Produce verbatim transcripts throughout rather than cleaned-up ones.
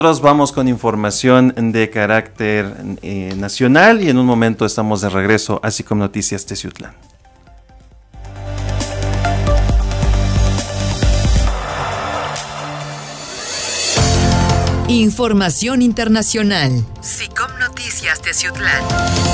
Nosotros vamos con información de carácter eh, nacional y en un momento estamos de regreso a Así como Noticias Teciutlán. Información internacional. SICOM Noticias Teciutlán.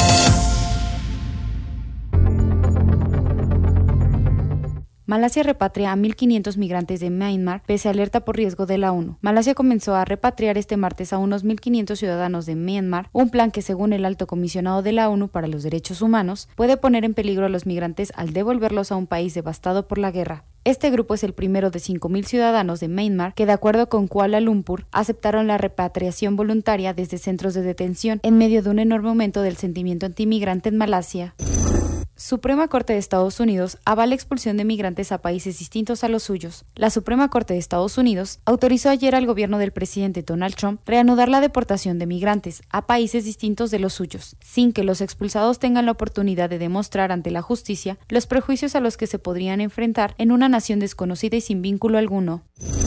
Malasia repatria a mil quinientos migrantes de Myanmar pese a alerta por riesgo de la ONU. Malasia comenzó a repatriar este martes a unos mil quinientos ciudadanos de Myanmar, un plan que, según el alto comisionado de la ONU para los Derechos Humanos, puede poner en peligro a los migrantes al devolverlos a un país devastado por la guerra. Este grupo es el primero de cinco mil ciudadanos de Myanmar que, de acuerdo con Kuala Lumpur, aceptaron la repatriación voluntaria desde centros de detención en medio de un enorme aumento del sentimiento antimigrante en Malasia. Suprema Corte de Estados Unidos avala expulsión de migrantes a países distintos a los suyos. La Suprema Corte de Estados Unidos autorizó ayer al gobierno del presidente Donald Trump reanudar la deportación de migrantes a países distintos de los suyos, sin que los expulsados tengan la oportunidad de demostrar ante la justicia los prejuicios a los que se podrían enfrentar en una nación desconocida y sin vínculo alguno.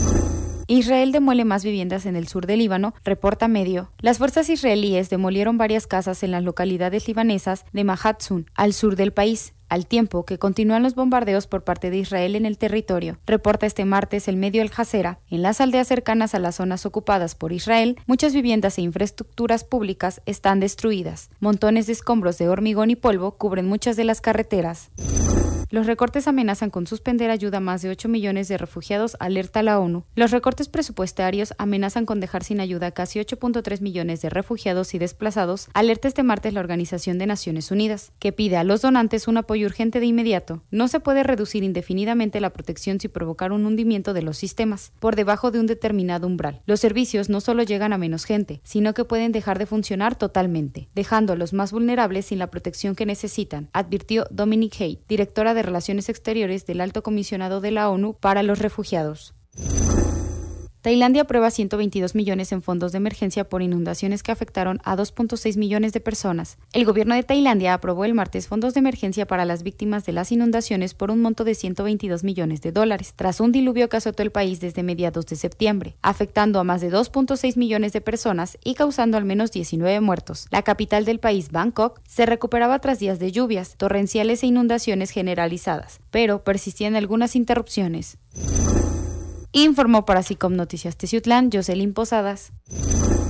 Israel demuele más viviendas en el sur del Líbano, reporta Medio. Las fuerzas israelíes demolieron varias casas en las localidades libanesas de Mahatzun, al sur del país, al tiempo que continúan los bombardeos por parte de Israel en el territorio. Reporta este martes el medio Al Jazeera. En las aldeas cercanas a las zonas ocupadas por Israel, muchas viviendas e infraestructuras públicas están destruidas. Montones de escombros de hormigón y polvo cubren muchas de las carreteras. Los recortes amenazan con suspender ayuda a más de ocho millones de refugiados, alerta la ONU. Los recortes presupuestarios amenazan con dejar sin ayuda a casi ocho punto tres millones de refugiados y desplazados, alerta este martes la Organización de Naciones Unidas, que pide a los donantes un apoyo urgente de inmediato. No se puede reducir indefinidamente la protección sin provocar un hundimiento de los sistemas, por debajo de un determinado umbral. Los servicios no solo llegan a menos gente, sino que pueden dejar de funcionar totalmente, dejando a los más vulnerables sin la protección que necesitan, advirtió Dominic Hay, directora de Relaciones Exteriores del Alto Comisionado de la ONU para los Refugiados. Tailandia aprueba ciento veintidós millones en fondos de emergencia por inundaciones que afectaron a dos punto seis millones de personas. El gobierno de Tailandia aprobó el martes fondos de emergencia para las víctimas de las inundaciones por un monto de ciento veintidós millones de dólares, tras un diluvio que azotó el país desde mediados de septiembre, afectando a más de dos punto seis millones de personas y causando al menos diecinueve muertos. La capital del país, Bangkok, se recuperaba tras días de lluvias, torrenciales e inundaciones generalizadas, pero persistían algunas interrupciones. Informó para SICOM Noticias Teciutlán, Jocelyn Posadas.